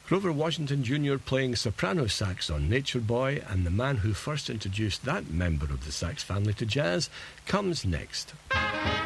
Grover Washington Jr. playing soprano sax on Nature Boy, and the man who first introduced that member of the sax family to jazz comes next.